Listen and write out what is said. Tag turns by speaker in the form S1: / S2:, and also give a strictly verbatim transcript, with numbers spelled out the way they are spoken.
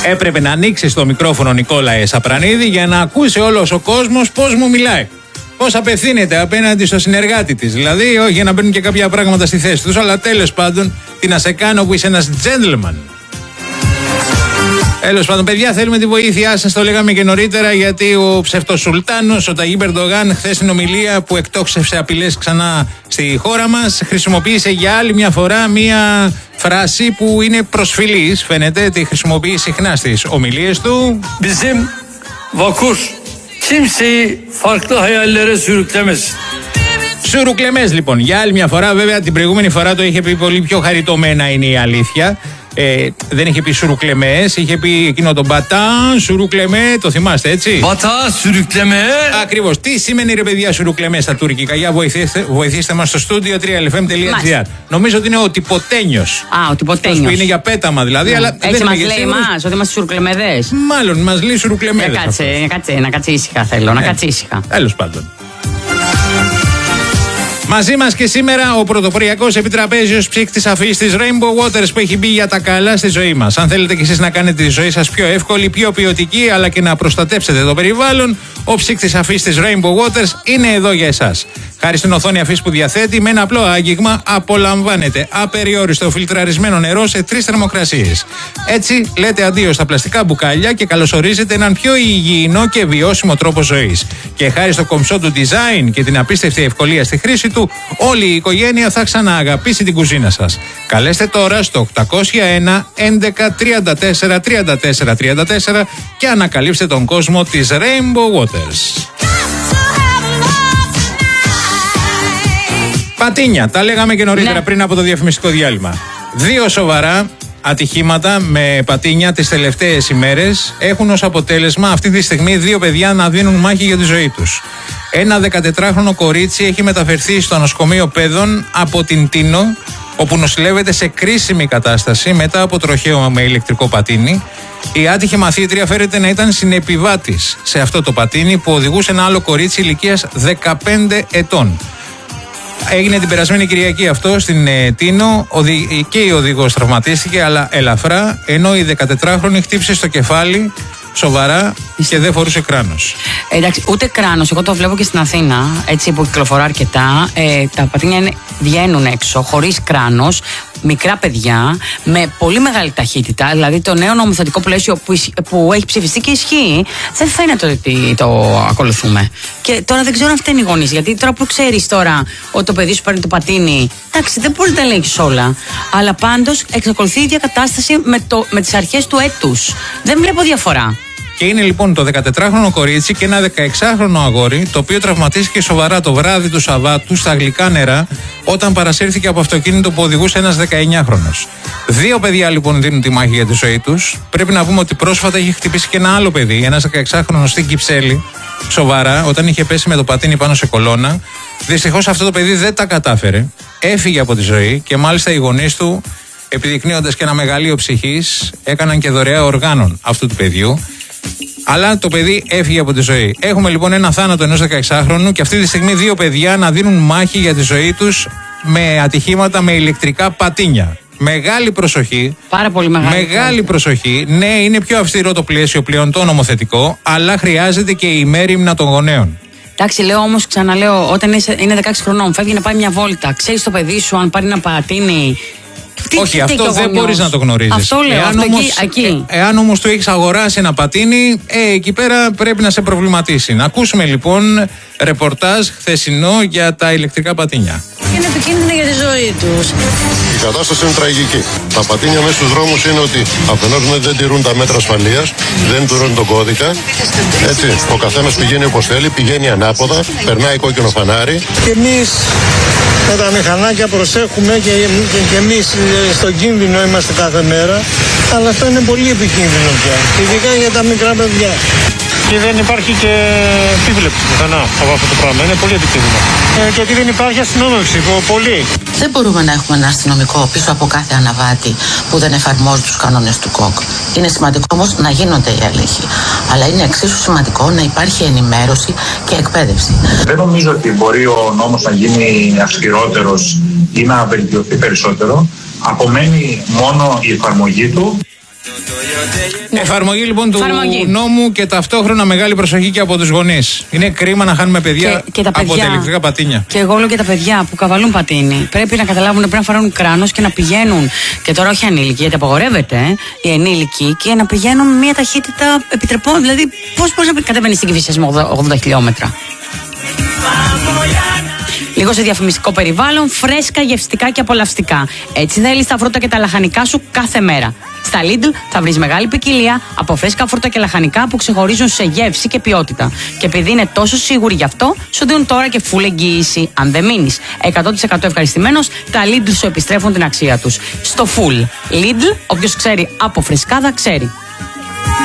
S1: Έπρεπε να ανοίξει το μικρόφωνο Νικόλαε Σαπρανίδη για να ακούσει όλος ο κόσμος πώς μου μιλάει. Πώς απευθύνεται απέναντι στο συνεργάτη της. Δηλαδή, όχι για να μπαίνουν και κάποια πράγματα στη θέση τους, αλλά τέλος πάντων, τι να σε κάνω που είσαι ένας gentleman. Τέλος πάντων, παιδιά, θέλουμε τη βοήθειά σας. Το λέγαμε και νωρίτερα, γιατί ο ψευτοσουλτάνος, ο Ταγίπ Ερντογάν, χθες στην ομιλία που εκτόξευσε απειλές ξανά στη χώρα μας, χρησιμοποίησε για άλλη μια φορά μια φράση που είναι προσφυλής. Φαίνεται τη χρησιμοποιεί συχνά στις ομιλίες του.
S2: Bizim vakur kimseyi farklı hayallere sürüklemesin.
S1: Σουρουκλεμές λοιπόν. Για άλλη μια φορά, βέβαια, την προηγούμενη φορά το είχε πει πολύ πιο χαριτωμένα, είναι η αλήθεια. Ε, δεν είχε πει σουρουκλεμές, είχε πει εκείνο τον μπατά, σουρουκλεμέ, το θυμάστε έτσι.
S2: Μπατά, σουρουκλεμέ.
S1: Ακριβώς. Τι σημαίνει ρε παιδιά σουρουκλεμέ στα τουρκικά? Για βοηθήστε, βοηθήστε μας στο στούντιο τρία ελ εφ εμ τελεία τζι άρ. Νομίζω ότι είναι ο τυποτένιος.
S3: Α, ο τυποτένιος.
S1: Που είναι για πέταμα δηλαδή. Mm. Αλλά
S3: έτσι
S1: δεν
S3: μας λέει εμάς, ότι είμαστε σουρουκλεμεδές.
S1: Μάλλον μας λέει σουρουκλεμέδες.
S3: Ε, κάτσε, να κάτσε, να κάτσε ήσυχα θέλω, να κάτσε ήσυχα.
S1: Τέλος πάντων. Μαζί μας και σήμερα ο πρωτοποριακός επιτραπέζιος ψύκτης αφής της Rainbow Waters που έχει μπει για τα καλά στη ζωή μας. Αν θέλετε κι εσείς να κάνετε τη ζωή σας πιο εύκολη, πιο ποιοτική, αλλά και να προστατέψετε το περιβάλλον, ο ψύκτης αφής της Rainbow Waters είναι εδώ για εσάς. Χάρη στην οθόνη αφής που διαθέτει, με ένα απλό άγγιγμα απολαμβάνετε απεριόριστο φιλτραρισμένο νερό σε τρεις θερμοκρασίες. Έτσι λέτε αντίο στα πλαστικά μπουκάλια και καλωσορίζετε έναν πιο υγιεινό και βιώσιμο τρόπο ζωής. Και χάρη στο κομψό του design και την απίστευτη ευκολία στη χρήση του, όλη η οικογένεια θα ξανααγαπήσει την κουζίνα σας. Καλέστε τώρα στο οκτακόσια ένα έντεκα τριάντα τέσσερα τριάντα τέσσερα τριάντα τέσσερα και ανακαλύψτε τον κόσμο της Rainbow Waters. Πατίνια, τα λέγαμε και νωρίτερα, ναι, πριν από το διαφημιστικό διάλειμμα. Δύο σοβαρά ατυχήματα με πατίνια τις τελευταίες ημέρες έχουν ως αποτέλεσμα αυτή τη στιγμή δύο παιδιά να δίνουν μάχη για τη ζωή τους. Ένα δεκατετράχρονο κορίτσι έχει μεταφερθεί στο νοσοκομείο Παιδών από την Τίνο, όπου νοσηλεύεται σε κρίσιμη κατάσταση μετά από τροχαίο με ηλεκτρικό πατίνι. Η άτυχη μαθήτρια φέρεται να ήταν συνεπιβάτης σε αυτό το πατίνι που οδηγούσε ένα άλλο κορίτσι ηλικίας δεκαπέντε ετών. Έγινε την περασμένη Κυριακή αυτό στην ε, Τίνο και η οδηγός τραυματίστηκε, αλλά ελαφρά, ενώ η δεκατετράχρονη χτύπησε στο κεφάλι σοβαρά και δεν φορούσε κράνος.
S3: Εντάξει, ούτε κράνος. Εγώ το βλέπω και στην Αθήνα, έτσι που κυκλοφορώ αρκετά. Ε, τα πατίνια είναι, βγαίνουν έξω χωρίς κράνος, μικρά παιδιά, με πολύ μεγάλη ταχύτητα. Δηλαδή το νέο νομοθετικό πλαίσιο που, που έχει ψηφιστεί και ισχύει, δεν φαίνεται ότι το ακολουθούμε. Και τώρα δεν ξέρω αν φταίνει οι γονείς. Γιατί τώρα που ξέρεις τώρα ότι το παιδί σου παίρνει το πατίνι, εντάξει, δεν μπορεί να τα ελέγχεις όλα. Αλλά πάντως εξακολουθεί η ίδια κατάσταση με, το, με τις αρχές του έτους. Δεν βλέπω διαφορά.
S1: Και είναι λοιπόν το δεκατετράχρονο κορίτσι και ένα δεκαεξάχρονο αγόρι, το οποίο τραυματίστηκε σοβαρά το βράδυ του Σαββάτου στα γλυκά νερά, όταν παρασύρθηκε από αυτοκίνητο που οδηγούσε ένας δεκαεννιάχρονος. Δύο παιδιά λοιπόν δίνουν τη μάχη για τη ζωή τους. Πρέπει να πούμε ότι πρόσφατα είχε χτυπήσει και ένα άλλο παιδί, ένας δεκαεξάχρονος στην Κυψέλη, σοβαρά, όταν είχε πέσει με το πατίνι πάνω σε κολόνα. Δυστυχώς αυτό το παιδί δεν τα κατάφερε. Έφυγε από τη ζωή και μάλιστα οι γονείς του, επιδεικνύοντας και ένα μεγαλείο ψυχής, έκαναν και δωρεά οργάνων αυτού του παιδιού. Αλλά το παιδί έφυγε από τη ζωή. Έχουμε λοιπόν ένα θάνατο ενός δεκαεξάχρονου και αυτή τη στιγμή δύο παιδιά να δίνουν μάχη για τη ζωή τους με ατυχήματα με ηλεκτρικά πατίνια. Μεγάλη προσοχή.
S3: Πάρα πολύ μεγάλη.
S1: Μεγάλη προσοχή. Ναι, είναι πιο αυστηρό το πλαίσιο πλέον το νομοθετικό, αλλά χρειάζεται και η μέριμνα των γονέων.
S3: Εντάξει, λέω όμως, ξαναλέω, όταν είναι δεκαέξι χρονών, φεύγει να πάει μια βόλτα. Ξέρεις το παιδί σου αν πάρει ένα πατίνι. Τι,
S1: όχι, αυτό δεν μπορείς να το γνωρίζεις.
S3: Αυτό λέω,
S1: εάν
S3: αυτό
S1: όμως,
S3: εκεί, εκεί.
S1: Ε, εάν όμως του έχεις αγοράσει ένα πατίνι, ε, εκεί πέρα πρέπει να σε προβληματίσει. Να ακούσουμε λοιπόν ρεπορτάζ χθεσινό για τα ηλεκτρικά πατίνια.
S4: Είναι επικίνδυνο για τη ζωή τους.
S5: Η κατάσταση είναι τραγική. Τα πατίνια μέσα στους δρόμους είναι ότι αφενός δεν τηρούν τα μέτρα ασφαλείας, δεν τηρούν τον κώδικα. Έτσι, ο καθένας πηγαίνει όπως θέλει, πηγαίνει ανάποδα, περνάει κόκκινο φανάρι.
S6: Και εμείς με τα μηχανάκια προσέχουμε και, και, και εμείς στον κίνδυνο είμαστε κάθε μέρα. Αλλά αυτό είναι πολύ επικίνδυνο πια, ειδικά για τα μικρά παιδιά. Και δεν υπάρχει και επίβλεψη πουθενά από αυτό το πράγμα. Είναι πολύ επικίνδυνο. Ε, γιατί δεν υπάρχει αστυνόμευση, πολύ.
S7: Δεν μπορούμε να έχουμε ένα αστυνομικό πίσω από κάθε αναβάτη που δεν εφαρμόζει τους κανόνες του ΚΟΚ. Είναι σημαντικό όμως να γίνονται οι έλεγχοι. Αλλά είναι εξίσου σημαντικό να υπάρχει ενημέρωση και εκπαίδευση.
S8: Δεν νομίζω ότι μπορεί ο νόμος να γίνει αυστηρότερος ή να βελτιωθεί περισσότερο. Απομένει μόνο η εφαρμογή του.
S1: Ναι. Εφαρμογή λοιπόν του
S3: Εφαρμογή.
S1: νόμου και ταυτόχρονα μεγάλη προσοχή και από τους γονείς. Είναι κρίμα να χάνουμε παιδιά,
S3: και, και τα παιδιά
S1: από τα ηλεκτρικά πατίνια.
S3: Και εγώ λέω και τα παιδιά που καβαλούν πατίνι. Πρέπει να καταλάβουν ότι πρέπει να φέρουν κράνος και να πηγαίνουν. Και τώρα όχι ανήλικοι, γιατί απαγορεύεται ε, οι ενήλικοι, και να πηγαίνουν με μια ταχύτητα επιτρεπόμενη. Δηλαδή, πώς μπορεί να κατεβαίνει στην Κηφισιά με ογδόντα χιλιόμετρα. Λίγο σε διαφημιστικό περιβάλλον, φρέσκα, γευστικά και απολαυστικά. Έτσι θέλεις τα φρούτα και τα λαχανικά σου κάθε μέρα. Στα Lidl θα βρεις μεγάλη ποικιλία από φρέσκα φρούτα και λαχανικά που ξεχωρίζουν σε γεύση και ποιότητα. Και επειδή είναι τόσο σίγουροι γι' αυτό, σου δίνουν τώρα και full εγγύηση. Αν δεν μείνεις εκατό τοις εκατό ευχαριστημένος, τα Lidl σου επιστρέφουν την αξία τους. Στο full Lidl, όποιος ξέρει από φρεσκάδα ξέρει.